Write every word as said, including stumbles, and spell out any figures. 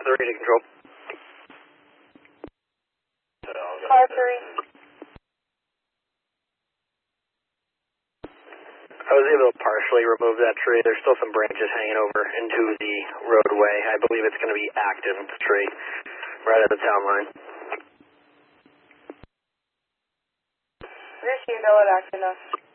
three to control. Car three. I was able to partially remove that tree. There's still some branches hanging over into the roadway. I believe it's going to be active, the tree, right at the town line. Where's you know it acting up?